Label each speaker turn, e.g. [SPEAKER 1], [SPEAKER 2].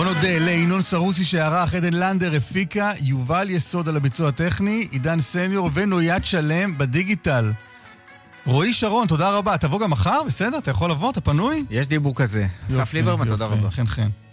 [SPEAKER 1] בוא נודה לינון סרוסי שערך, עדן לנדר הפיקה, יובל יסוד על הביצוע הטכני, עידן סניור ונויית שלם בדיגיטל. רועי שרון, תודה רבה. תבוא גם מחר, בסדר? אתה יכול לבוא? אתה פנוי?
[SPEAKER 2] יש דיבור כזה. אסף ליברמן, תודה רבה.
[SPEAKER 1] חן חן.